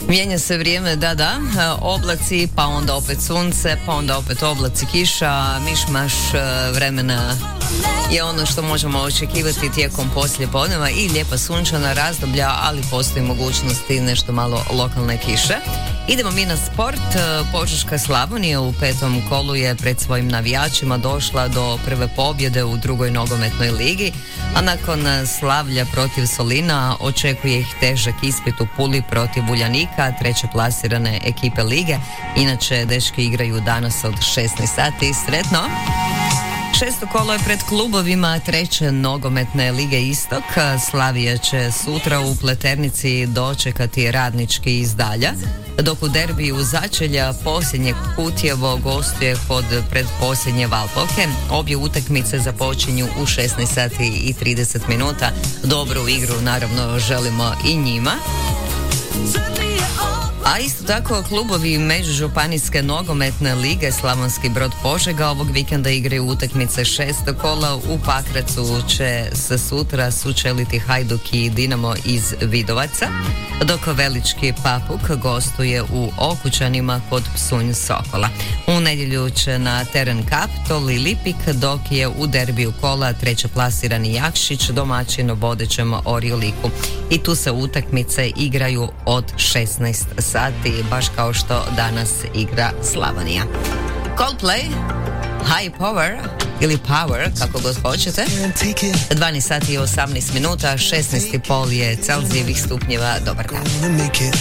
Mijenja se vrijeme, da, oblaci, pa onda opet sunce, pa onda opet oblaci, kiša, mišmaš vremena je ono što možemo očekivati tijekom poslijepodneva i lijepa sunčana razdoblja, ali postoji mogućnosti nešto malo lokalne kiše. Idemo mi na sport. Požeška Slavonija u 5. kolu je pred svojim navijačima došla do prve pobjede u drugoj nogometnoj ligi, a nakon slavlja protiv Solina očekuje ih težak ispit u Puli protiv Uljanika, treće plasirane ekipe lige. Inače, dečki igraju danas od 16 sati. Sretno! 6. kolo je pred klubovima treće nogometne lige Istok. Slavija će sutra u Pleternici dočekati Radnički iz Dalja, dok u derbiju Začelja posljednje Kutjevo gostuje kod predposljednje Valpovke. Obje utakmice započinju u 16 sati i 30 minuta. Dobru igru naravno želimo i njima. A isto tako klubovi Međužupanijske nogometne lige Slavonski Brod Požega ovog vikenda igraju utakmice 6. kola. U Pakracu će se sutra sučeliti Hajduk i Dinamo iz Vidovaca, dok Velički Papuk gostuje u Okučanima kod Psunj Sokola. U nedjelju će na teren Kaptol i Lipik, dok je u derbiju kola treće plasirani Jakšić domaćin vodećem Orioliku. I tu se utakmice igraju od 16 sati, baš kao što danas igra Slavonija. Coldplay, High Power ili Power, kako god hoćete. 12 sati i 18 minuta, 16,5 je Celzijevih stupnjeva. Dobar dan.